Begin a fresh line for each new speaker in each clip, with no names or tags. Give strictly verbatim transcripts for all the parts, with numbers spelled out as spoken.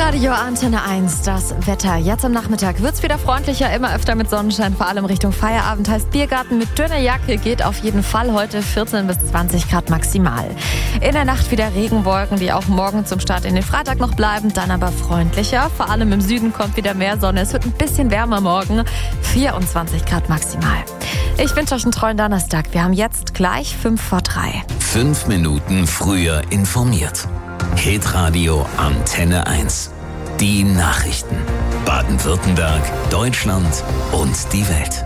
Hitradio Antenne eins, das Wetter. Jetzt am Nachmittag wird's wieder freundlicher, immer öfter mit Sonnenschein, vor allem Richtung Feierabend. Heißt Biergarten mit dünner Jacke geht auf jeden Fall heute vierzehn bis zwanzig Grad maximal. In der Nacht wieder Regenwolken, die auch morgen zum Start in den Freitag noch bleiben, dann aber freundlicher. Vor allem im Süden kommt wieder mehr Sonne. Es wird ein bisschen wärmer morgen, vierundzwanzig Grad maximal. Ich wünsche euch einen treuen Donnerstag. Wir haben jetzt gleich fünf vor drei.
Fünf Minuten früher informiert. Hitradio Antenne eins. Die Nachrichten. Baden-Württemberg, Deutschland und die Welt.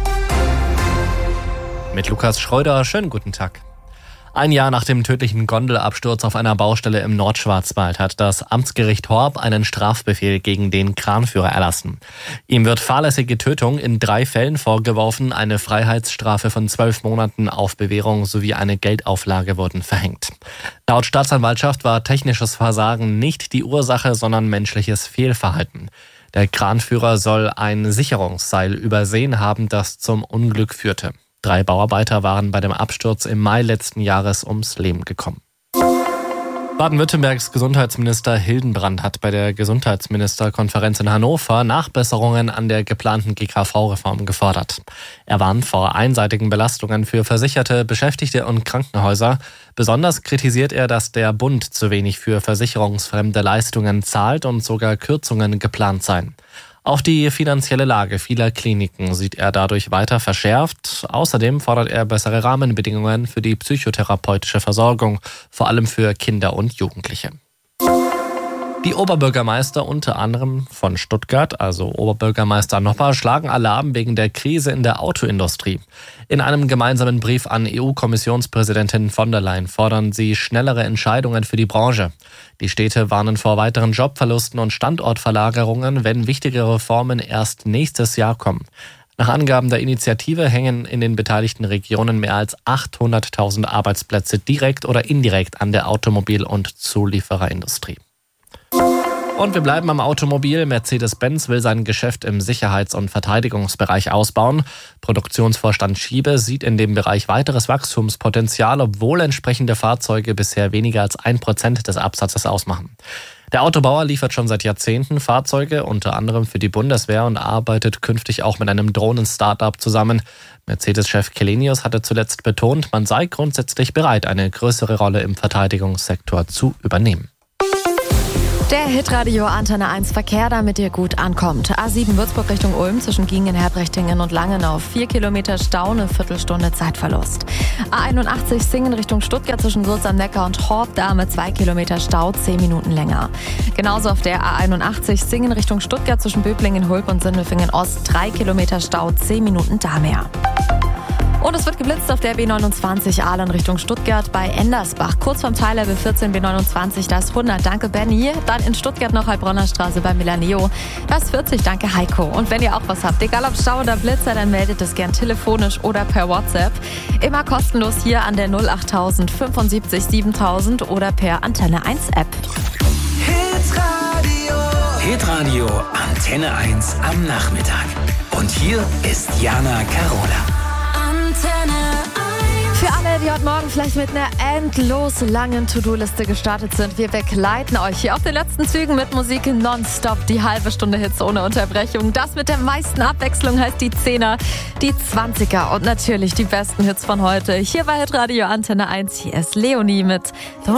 Mit Lukas Schreuder, schönen guten Tag. Ein Jahr nach dem tödlichen Gondelabsturz auf einer Baustelle im Nordschwarzwald hat das Amtsgericht Horb einen Strafbefehl gegen den Kranführer erlassen. Ihm wird fahrlässige Tötung in drei Fällen vorgeworfen, eine Freiheitsstrafe von zwölf Monaten auf Bewährung sowie eine Geldauflage wurden verhängt. Laut Staatsanwaltschaft war technisches Versagen nicht die Ursache, sondern menschliches Fehlverhalten. Der Kranführer soll ein Sicherungsseil übersehen haben, das zum Unglück führte. Drei Bauarbeiter waren bei dem Absturz im Mai letzten Jahres ums Leben gekommen. Baden-Württembergs Gesundheitsminister Hildenbrand hat bei der Gesundheitsministerkonferenz in Hannover Nachbesserungen an der geplanten G K V-Reform gefordert. Er warnt vor einseitigen Belastungen für Versicherte, Beschäftigte und Krankenhäuser. Besonders kritisiert er, dass der Bund zu wenig für versicherungsfremde Leistungen zahlt und sogar Kürzungen geplant seien. Auch die finanzielle Lage vieler Kliniken sieht er dadurch weiter verschärft. Außerdem fordert er bessere Rahmenbedingungen für die psychotherapeutische Versorgung, vor allem für Kinder und Jugendliche. Die Oberbürgermeister unter anderem von Stuttgart, also Oberbürgermeister Nopper, schlagen Alarm wegen der Krise in der Autoindustrie. In einem gemeinsamen Brief an E U-Kommissionspräsidentin von der Leyen fordern sie schnellere Entscheidungen für die Branche. Die Städte warnen vor weiteren Jobverlusten und Standortverlagerungen, wenn wichtige Reformen erst nächstes Jahr kommen. Nach Angaben der Initiative hängen in den beteiligten Regionen mehr als achthunderttausend Arbeitsplätze direkt oder indirekt an der Automobil- und Zuliefererindustrie. Und wir bleiben am Automobil. Mercedes-Benz will sein Geschäft im Sicherheits- und Verteidigungsbereich ausbauen. Produktionsvorstand Schiebe sieht in dem Bereich weiteres Wachstumspotenzial, obwohl entsprechende Fahrzeuge bisher weniger als ein Prozent des Absatzes ausmachen. Der Autobauer liefert schon seit Jahrzehnten Fahrzeuge, unter anderem für die Bundeswehr, und arbeitet künftig auch mit einem Drohnen-Startup zusammen. Mercedes-Chef Källenius hatte zuletzt betont, man sei grundsätzlich bereit, eine größere Rolle im Verteidigungssektor zu übernehmen.
Der Hitradio Antenne eins Verkehr, damit ihr gut ankommt. A sieben Würzburg Richtung Ulm zwischen Giengen, Herbrechtingen und Langenau. Vier Kilometer Stau, eine Viertelstunde Zeitverlust. A einundachtzig Singen Richtung Stuttgart zwischen Sulz am Neckar und Horb, da mit zwei Kilometer Stau, zehn Minuten länger. Genauso auf der A einundachtzig Singen Richtung Stuttgart zwischen Böblingen, Hulb und Sindelfingen Ost, drei Kilometer Stau, zehn Minuten da mehr. Und es wird geblitzt auf der B neunundzwanzig Aalen Richtung Stuttgart bei Endersbach. Kurz vorm Teillevel vierzehn B neunundzwanzig, da ist hundert, danke Benny. Dann in Stuttgart noch Heilbronner Straße bei Milaneo, da ist vierzig, danke Heiko. Und wenn ihr auch was habt, egal ob Stau oder Blitzer, dann meldet es gern telefonisch oder per WhatsApp. Immer kostenlos hier an der null achttausend fünfundsiebzig siebentausend oder per Antenne eins App.
Hitradio. Hitradio Antenne eins am Nachmittag. Und hier ist Jana Carola.
Für alle, die heute Morgen vielleicht mit einer endlos langen To-Do-Liste gestartet sind, wir begleiten euch hier auf den letzten Zügen mit Musik nonstop. Die halbe Stunde Hits ohne Unterbrechung. Das mit der meisten Abwechslung heißt die Zehner, die Zwanziger und natürlich die besten Hits von heute. Hier bei Hitradio Antenne eins. Hier ist Leonie mit